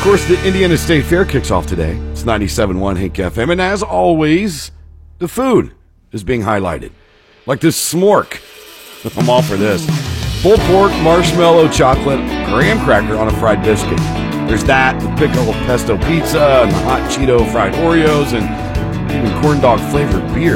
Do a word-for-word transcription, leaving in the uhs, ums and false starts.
course, the Indiana State Fair kicks off today. It's ninety-seven point one Hank F M. And as always, the food is being highlighted. Like this smork. I'm all for this. Pulled pork, marshmallow, chocolate, graham cracker on a fried biscuit. There's that, the pickle pesto pizza, and the hot Cheeto fried Oreos, and even corn dog flavored beer.